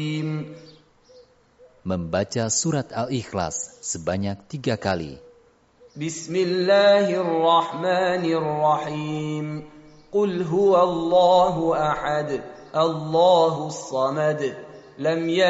Membaca surat Al-Ikhlas sebanyak 3 kali. Bismillahirrahmanirrahim. Qul huwallahu ahad, Allahus samad, lam